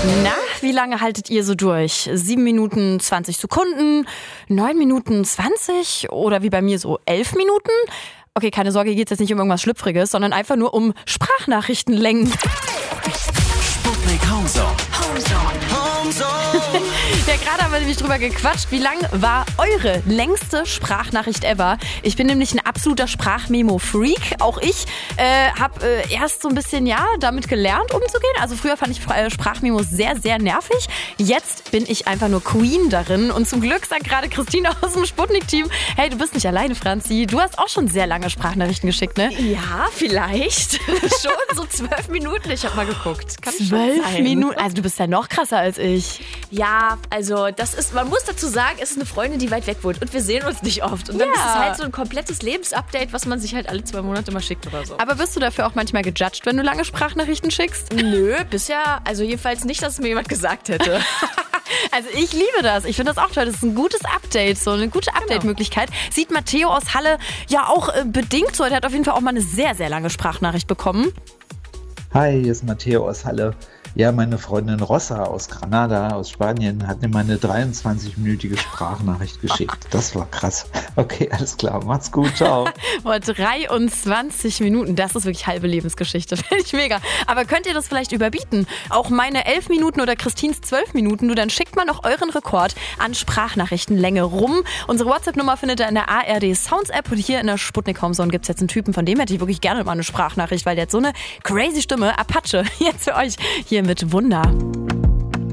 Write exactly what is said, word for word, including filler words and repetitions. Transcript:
Na, wie lange haltet ihr so durch? Sieben Minuten zwanzig Sekunden, neun Minuten zwanzig oder wie bei mir so elf Minuten? Okay, keine Sorge, hier geht es jetzt nicht um irgendwas Schlüpfriges, sondern einfach nur um Sprachnachrichtenlängen. Sputnik Homezone. Homezone. Homezone. Ja, gerade haben wir nämlich drüber gequatscht. Wie lang war eure längste Sprachnachricht ever? Ich bin nämlich ein absoluter Sprachmemo-Freak. Auch ich äh, habe äh, erst so ein bisschen, ja, damit gelernt umzugehen. Also früher fand ich äh, Sprachmemos sehr, sehr nervig. Jetzt bin ich einfach nur Queen darin. Und zum Glück sagt gerade Christine aus dem Sputnik-Team, hey, du bist nicht alleine, Franzi. Du hast auch schon sehr lange Sprachnachrichten geschickt, ne? Ja, vielleicht. Schon so zwölf Minuten. Ich habe mal geguckt. Kann Zwölf Minuten? Also du bist ja noch krasser als ich. Ja, also das ist, man muss dazu sagen, es ist eine Freundin, die weit weg wohnt und wir sehen uns nicht oft. Und dann Ja. ist es halt so ein komplettes Lebensupdate, was man sich halt alle zwei Monate mal schickt oder so. Aber wirst du dafür auch manchmal gejudged, wenn du lange Sprachnachrichten schickst? Nö, bisher, also jedenfalls nicht, dass es mir jemand gesagt hätte. Also ich liebe das. Ich finde das auch toll. Das ist ein gutes Update, so eine gute Update-Möglichkeit. Sieht Matteo aus Halle ja auch äh, bedingt so. Er hat auf jeden Fall auch mal eine sehr, sehr lange Sprachnachricht bekommen. Hi, hier ist Matteo aus Halle. Ja, meine Freundin Rossa aus Granada, aus Spanien, hat mir meine dreiundzwanzig-minütige Sprachnachricht geschickt. Das war krass. Okay, alles klar. Macht's gut. Ciao. Boah, dreiundzwanzig Minuten. Das ist wirklich halbe Lebensgeschichte. Finde ich mega. Aber könnt ihr das vielleicht überbieten? Auch meine elf Minuten oder Christins zwölf Minuten. Nur dann schickt mal noch euren Rekord an Sprachnachrichtenlänge rum. Unsere WhatsApp-Nummer findet ihr in der A R D Sounds App. Und hier in der Sputnik Homezone gibt es jetzt einen Typen, von dem hätte ich wirklich gerne mal eine Sprachnachricht, weil der hat so eine crazy Stimme. Apache, jetzt für euch hier mit Wunder.